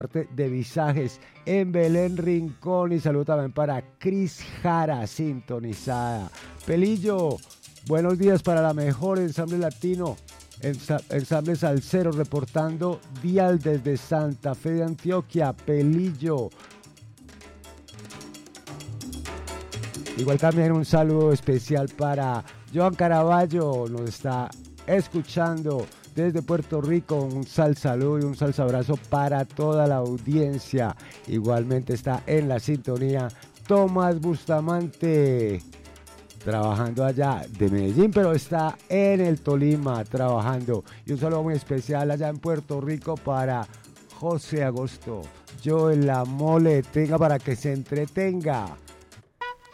parte de Visajes en Belén Rincón. Y saludo también para Cris Jara, sintonizada. Pelillo, buenos días para la mejor ensamble latino. Ensamble Salsero reportando Dial desde Santa Fe de Antioquia. Pelillo. Igual también un saludo especial para Joan Caraballo, nos está escuchando desde Puerto Rico. Un saludo y un abrazo para toda la audiencia. Igualmente está en la sintonía Tomás Bustamante, trabajando allá de Medellín, pero está en el Tolima trabajando. Y un saludo muy especial allá en Puerto Rico para José Agosto. Yo en la mole tenga para que se entretenga.